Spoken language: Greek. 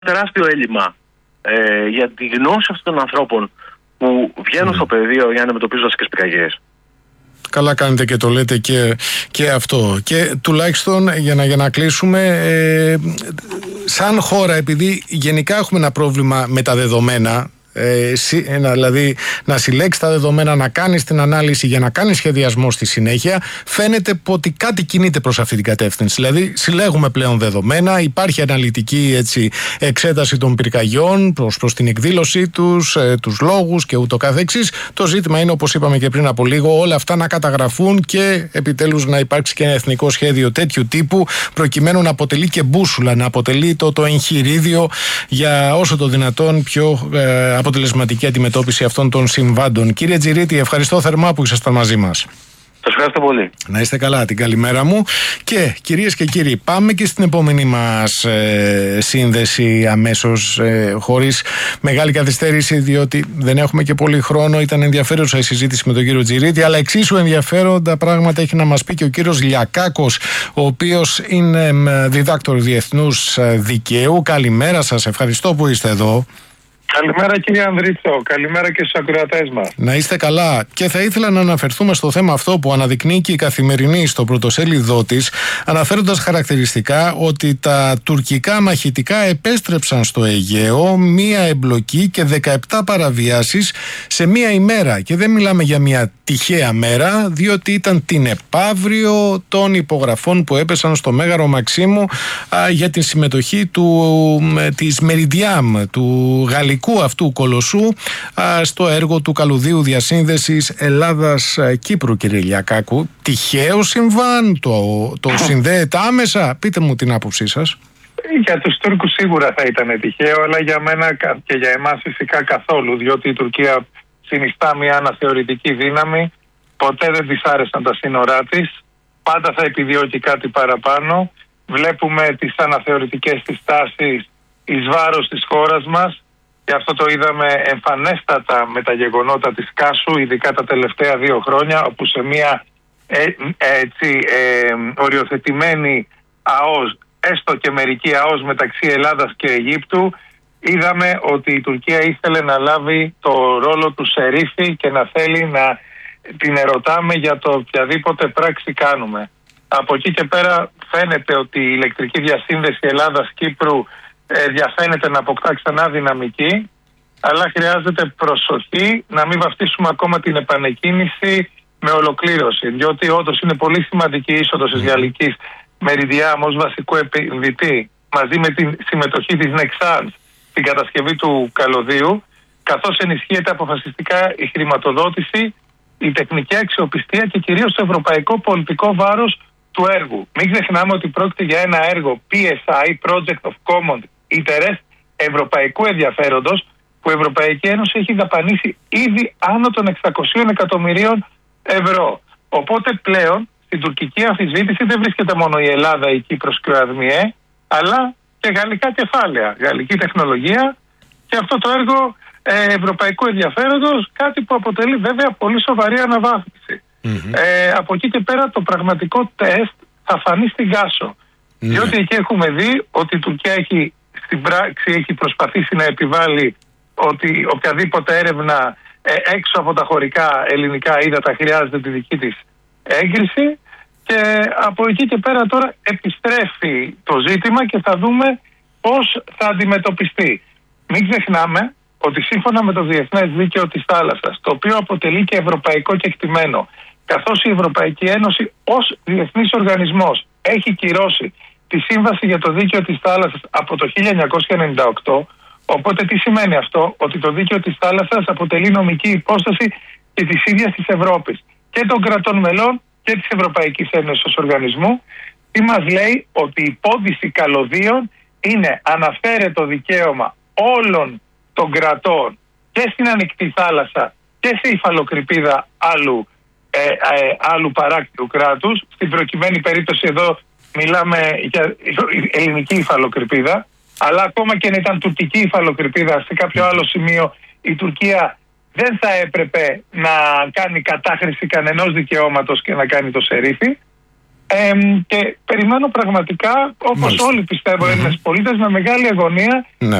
τεράστιο έλλειμμα για τη γνώση αυτών των ανθρώπων που βγαίνουν στο πεδίο για να αντιμετωπίζουν δασικές πυρκαγιές. Καλά κάνετε και το λέτε και αυτό. Και τουλάχιστον για να κλείσουμε, σαν χώρα, επειδή γενικά έχουμε ένα πρόβλημα με τα δεδομένα, δηλαδή να συλλέξει τα δεδομένα, να κάνει την ανάλυση για να κάνει σχεδιασμό στη συνέχεια, φαίνεται ότι κάτι κινείται προς αυτή την κατεύθυνση. Δηλαδή συλλέγουμε πλέον δεδομένα, υπάρχει αναλυτική εξέταση των πυρκαγιών προς την εκδήλωσή τους λόγους και ούτω καθεξής. Το ζήτημα είναι, όπως είπαμε και πριν από λίγο, όλα αυτά να καταγραφούν και επιτέλους να υπάρξει και ένα εθνικό σχέδιο τέτοιου τύπου, προκειμένου να αποτελεί και μπούσουλα, να αποτελεί το εγχειρίδιο για όσο το δυνατόν πιο αποτελεσματική αντιμετώπιση αυτών των συμβάντων. Κύριε Τζιρίτη, ευχαριστώ θερμά που ήσασταν μαζί μας. Σας ευχαριστώ πολύ. Να είστε καλά, την καλημέρα μου. Και κυρίες και κύριοι, πάμε και στην επόμενη μας σύνδεση αμέσως, χωρίς μεγάλη καθυστέρηση, διότι δεν έχουμε και πολύ χρόνο. Ήταν ενδιαφέρουσα η συζήτηση με τον κύριο Τζιρίτη, αλλά εξίσου ενδιαφέροντα πράγματα έχει να μας πει και ο κύριος Λιακάκος, ο οποίος είναι διδάκτορ διεθνούς δικαίου. Καλημέρα σας, ευχαριστώ που είστε εδώ. Καλημέρα κύριε Ανδρίτσο, καλημέρα και στους ακροατές μας. Να είστε καλά. Και θα ήθελα να αναφερθούμε στο θέμα αυτό που αναδεικνύει και η Καθημερινή στο πρωτοσέλιδό της, αναφέροντας χαρακτηριστικά ότι τα τουρκικά μαχητικά επέστρεψαν στο Αιγαίο, μία εμπλοκή και 17 παραβιάσεις σε μία ημέρα. Και δεν μιλάμε για μία τυχαία μέρα, διότι ήταν την επαύριο των υπογραφών που έπεσαν στο Μέγαρο Μαξίμου για την συμμετοχή της Μεριντιάμ, του γαλλικού αυτού κολοσσού, στο έργο του καλουδίου διασύνδεσης Ελλάδας-Κύπρου, κύριε Λιακάκου. Τυχαίο συμβάν, το συνδέεται άμεσα? Πείτε μου την άποψή σας. Για τους Τούρκους σίγουρα θα ήταν τυχαίο, αλλά για μένα και για εμάς φυσικά καθόλου, διότι η Τουρκία συνιστά μια αναθεωρητική δύναμη, ποτέ δεν της άρεσαν τα σύνορά της, πάντα θα επιδιώκει κάτι παραπάνω. Βλέπουμε τις αναθεωρητικές της τάσεις εις βάρος της χώρας μας, και αυτό το είδαμε εμφανέστατα με τα γεγονότα της Κάσου, ειδικά τα τελευταία 2 χρόνια, όπου σε μια οριοθετημένη ΑΟΣ, έστω και μερική ΑΟΣ μεταξύ Ελλάδας και Αιγύπτου, είδαμε ότι η Τουρκία ήθελε να λάβει το ρόλο του σερίφη και να θέλει να την ερωτάμε για το οποιαδήποτε πράξη κάνουμε. Από εκεί και πέρα φαίνεται ότι η ηλεκτρική διασύνδεση Ελλάδας-Κύπρου διαφαίνεται να αποκτά ξανά δυναμική, αλλά χρειάζεται προσοχή να μην βαφτίσουμε ακόμα την επανεκκίνηση με ολοκλήρωση, διότι όντως είναι πολύ σημαντική η είσοδος της γαλλικής Μεριντιάμ ως βασικού επενδυτή, μαζί με τη συμμετοχή της Νεξάνς στην κατασκευή του καλωδίου, καθώς ενισχύεται αποφασιστικά η χρηματοδότηση, η τεχνική αξιοπιστία και κυρίως το ευρωπαϊκό πολιτικό βάρος του έργου. Μην ξεχνάμε ότι πρόκειται για ένα έργο PSI, Project of Common Interest, ευρωπαϊκού ενδιαφέροντος, που η Ευρωπαϊκή Ένωση έχει δαπανίσει ήδη άνω των 600 εκατομμυρίων ευρώ. Οπότε πλέον στην τουρκική αμφισβήτηση δεν βρίσκεται μόνο η Ελλάδα, η Κύπρος και ο ΑΔΜΙΕ, αλλά και γαλλικά κεφάλαια, γαλλική τεχνολογία, και αυτό το έργο ευρωπαϊκού ενδιαφέροντος, κάτι που αποτελεί βέβαια πολύ σοβαρή αναβάθμιση. Από εκεί και πέρα το πραγματικό τεστ θα φανεί στην Κάσο. Διότι εκεί έχουμε δει ότι η Τουρκία στην πράξη έχει προσπαθήσει να επιβάλλει ότι οποιαδήποτε έρευνα έξω από τα χωρικά ελληνικά ύδατα χρειάζεται τη δική της έγκριση, και από εκεί και πέρα τώρα επιστρέφει το ζήτημα και θα δούμε πώς θα αντιμετωπιστεί. Μην ξεχνάμε ότι σύμφωνα με το Διεθνές Δίκαιο της Θάλασσας, το οποίο αποτελεί και ευρωπαϊκό κεκτημένο, καθώς η Ευρωπαϊκή Ένωση ως διεθνής οργανισμός έχει κυρώσει τη Σύμβαση για το Δίκαιο της Θάλασσας από το 1998, οπότε τι σημαίνει αυτό? Ότι το Δίκαιο της Θάλασσας αποτελεί νομική υπόσταση και της ίδιας της Ευρώπης και των κρατών μελών και της Ευρωπαϊκής Ένωσης ως οργανισμού. Τι μας λέει? Ότι η πώδηση καλωδίων είναι αναφέρετο δικαίωμα όλων των κρατών και στην ανοιχτή θάλασσα και σε υφαλοκρηπίδα άλλου παράκτιου κράτους. Στην προκειμένη περίπτωση εδώ μιλάμε για ελληνική υφαλοκρηπίδα, αλλά ακόμα και αν ήταν τουρκική υφαλοκρηπίδα, σε κάποιο άλλο σημείο η Τουρκία δεν θα έπρεπε να κάνει κατάχρηση κανενός δικαιώματος και να κάνει το σερίφι. Και περιμένω πραγματικά, όπως όλοι πιστεύω, Έλληνες πολίτες, με μεγάλη αγωνία